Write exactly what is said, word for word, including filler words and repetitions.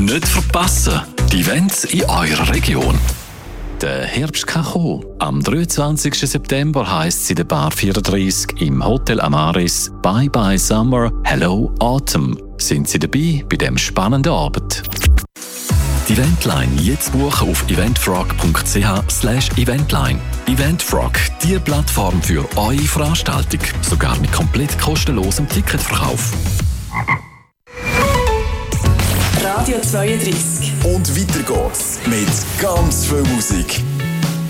Nicht verpassen, die Events in eurer Region. Der Herbst kann kommen. Am dreiundzwanzigsten September heisst es in der Bar vierunddreissig im Hotel Amaris Bye Bye Summer, Hello Autumn. Sind Sie dabei bei diesem spannenden Abend? Die Eventline jetzt buchen auf eventfrog punkt c h slash eventline. Eventfrog, die Plattform für eure Veranstaltung. Sogar mit komplett kostenlosem Ticketverkauf. Radio zweiunddreissig. Und weiter geht's mit ganz viel Musik.